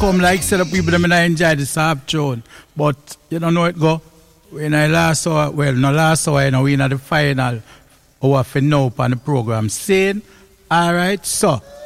come like say the people them enjoy this half tune. But you don't know it go. When I last hour, well, no last hour, we in the final hour for now on the program. Saying, all right, so.